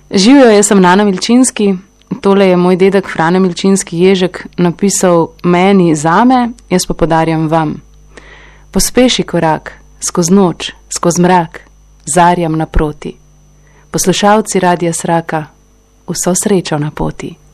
Živijo, jaz sem Nana Milčinski, tole je moj dedek Frane Milčinski Ježek napisal meni zame, jaz pa podarjam vam. Pospeši korak, skoz noč, skoz mrak, zarjam naproti. Poslušalci Radia Sraka, vso srečo na poti.